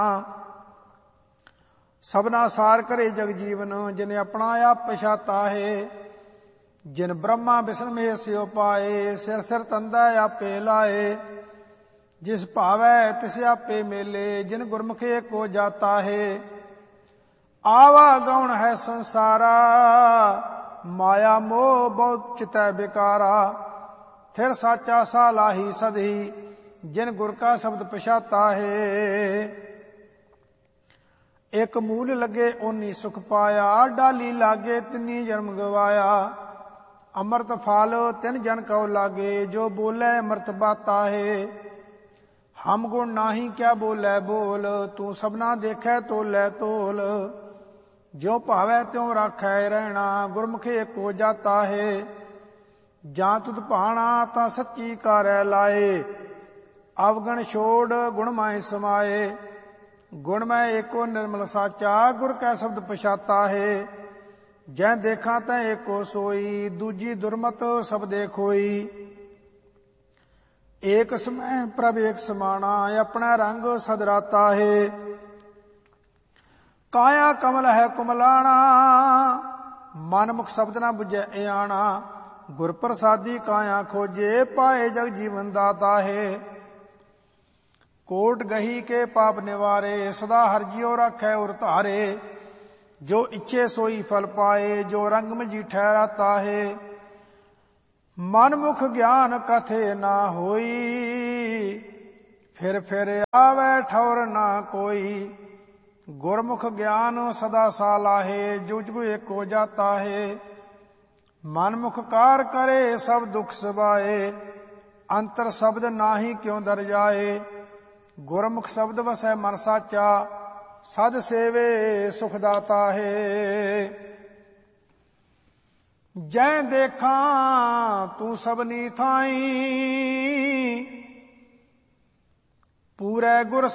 सबना सार करे जग जीवन, जिन अपना आप पछाता है। जिन ब्रह्मा विष्णु महेश सियो पाए, सिर सिर तंदा आपे लाए। जिस भावै तिस आपे मेले, जिन गुरमुखे को जाता है। आवा गौण है संसारा, माया मोह बहुत चितै बिकारा। फिर साचा सालाही सदही, जिन गुर का शब्द पछाता है। एक मूल लगे ओनी सुख पाया, डाली लागे तिनी जन्म गवाया। अमृत फाल तिन जन कौ लागे, जो बोले अमृत बाता है। हम गुण नाही क्या बोले बोल, तू सबना देखे तोले तोल। जो भावै त्यों राखै रहना, गुरमुखे को जाता है। जां तुद भाणा तां सच्ची कारै लाए, अवगण छोड़ गुण माए समाए। गुण में एको निर्मल साचा, गुर कै शब्द पछाता है। जै देखा तै एको सोई, दूजी दुर्मत सब देखोई। एक समय प्रभ एक समाना, अपना रंग सदराता है। काया कमल है कुमलाना, मन मुख शब्द न बुझे आना। गुर प्रसादी काया खोजे, पाए जग जीवन दाता है। कोट गही के पाप निवारे, सदा हर जियो राखै उर धारे। जो इच्छे सोई फल पाए, जो रंग में जी ठहराता है। मन मुख ज्ञान कथे ना होई, फिर आवे ठौर ना कोई। गुरमुख ज्ञान सदा सालाहे, जुग जुग एक हो जाता है। मन मुख कार करे सब दुख सबाए, अंतर शब्द नाही क्यों दर जाए। गुरमुख शब्द वसै मन साचा, सद सेवे सुख दाता है। जै देखा तू सबनी थाई, पूरे गुर